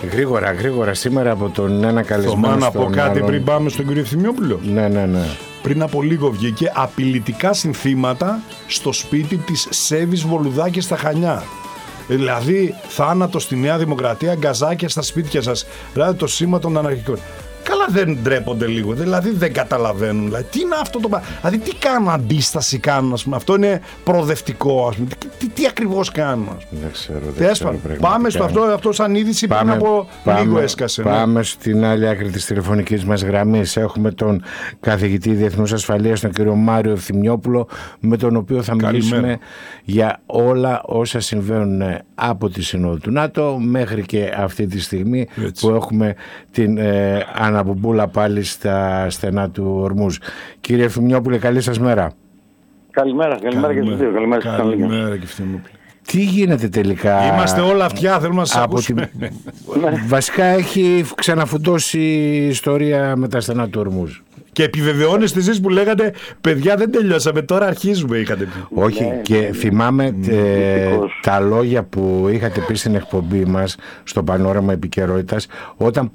Γρήγορα σήμερα από τον ένα καλεσμένο. Θωμά, να πω κάτι πριν πάμε στον κύριο Ευθυμιόπουλο. Ναι. Πριν από λίγο βγήκε απειλητικά συνθήματα στο σπίτι της Σέβης Βολουδάκη στα Χανιά. Δηλαδή θάνατο στη Νέα Δημοκρατία, γκαζάκια στα σπίτια σας. Δηλαδή το σήμα των αναρχικών. Καλά, δεν ντρέπονται λίγο, δηλαδή δεν καταλαβαίνουν. Δηλαδή, τι είναι αυτό το πράγμα, δηλαδή τι κάνουν, αντίσταση κάνουν, ας πούμε. Αυτό είναι προοδευτικό, ας πούμε. Τι ακριβώς κάνουν, ας πούμε. Δεν ξέρω. Πάμε στο αυτό σαν είδηση πριν από λίγο έσκασε. Πάμε στην άλλη άκρη της τηλεφωνικής μας γραμμής. Έχουμε τον καθηγητή Διεθνούς Ασφαλείας, τον κύριο Μάριο Ευθυμιόπουλο, με τον οποίο θα μιλήσουμε για όλα όσα συμβαίνουν από τη Σύνοδο του ΝΑΤΟ μέχρι και αυτή τη στιγμή που έχουμε την αναπομπούλα πάλι στα στενά του Ορμούζ. Κύριε Ευθυμιόπουλε, καλή σας μέρα. Καλημέρα και στους δύο. Καλημέρα και Ευθυμιόπουλε. Τι γίνεται τελικά? Είμαστε όλα αυτιά, θέλουμε να σας ακούσουμε. Βασικά έχει ξαναφουντώσει η ιστορία με τα στενά του Ορμούζ. Και επιβεβαιώνεστε εσείς που λέγατε, παιδιά δεν τελειώσαμε, τώρα αρχίζουμε, είχατε πει. Όχι, και θυμάμαι τα λόγια που είχατε πει στην εκπομπή μας στο Πανόραμα Επικαιρότητας, όταν